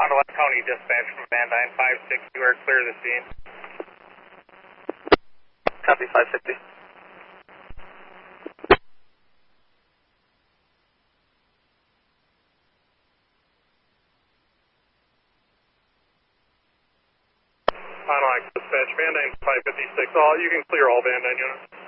Fond du Lac County dispatch from Van Dyne 5-6, you are clear of the scene. Copy 550. Fond du Lac dispatch, Van Dyne 556, you can clear all Van Dyne units.